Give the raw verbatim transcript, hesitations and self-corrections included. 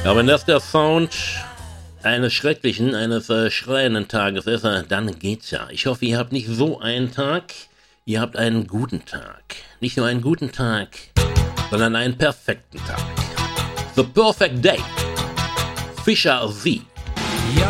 Ja, wenn das der Sound eines schrecklichen, eines äh, schreienden Tages ist, äh, dann geht's ja. Ich hoffe, ihr habt nicht so einen Tag, ihr habt einen guten Tag. Nicht nur einen guten Tag, sondern einen perfekten Tag. The Perfect Day. Fischer Sie.